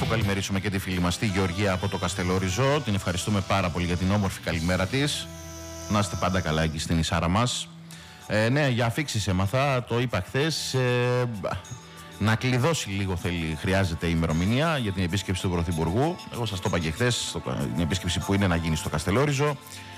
αφού καλημερίσουμε και τη φίλη μας τη Γεωργία από το Καστελόριζο. Την ευχαριστούμε πάρα πολύ για την όμορφη καλημέρα της. Να είστε πάντα καλά εκεί στην Ισάρα μας. Ναι, για αφήξεις έμαθα, το είπα χθες. Να κλειδώσει λίγο χρειάζεται η ημερομηνία για την επίσκεψη του Πρωθυπουργού. Εγώ σας το είπα και χθες, την επίσκεψη που είναι να γίνει στο Καστελόριζο.